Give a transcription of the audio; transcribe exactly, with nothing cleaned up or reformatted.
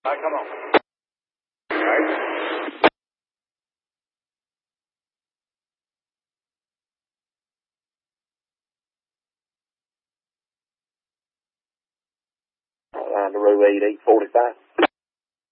All right, come on. All right. On the road eight eight forty-five.